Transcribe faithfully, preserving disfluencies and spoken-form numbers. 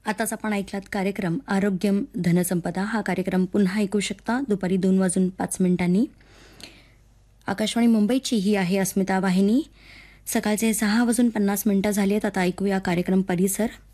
आताच आपण ऐकलात कार्यक्रम आरोग्यम धनसंपदा. हा कार्यक्रम पुन्हा ऐकू शकता दुपारी दोन वाजून पाच मिनिटांनी. आकाशवाणी मुंबईची ही आहे अस्मिता वाहिनी. सकाळचे सहा वाजून पन्नास मिनिटं झाली आहेत. आता ऐकूया कार्यक्रम परिसर.